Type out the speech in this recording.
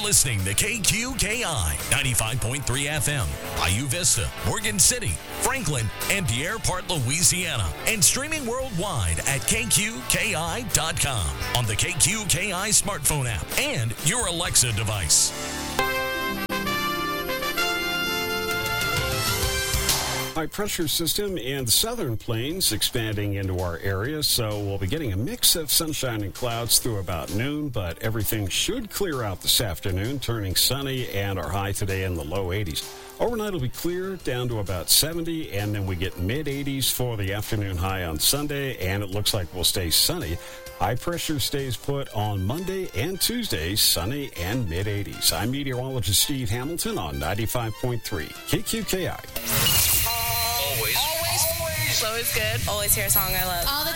listening to KQKI 95.3 FM, Bayou Vista, Morgan City, Franklin, and Pierre Part, Louisiana, and streaming worldwide at KQKI.com on the KQKI smartphone app and your Alexa device. High pressure system in the southern plains expanding into our area, so we'll be getting a mix of sunshine and clouds through about noon, but everything should clear out this afternoon, turning sunny, and our high today in the low 80s. Overnight will be clear, down to about 70, and then we get mid-80s for the afternoon high on Sunday, and it looks like we'll stay sunny. High pressure stays put on Monday and Tuesday, sunny and mid-80s. I'm meteorologist Steve Hamilton on 95.3 KQKI. Always good. Always hear a song I love. All the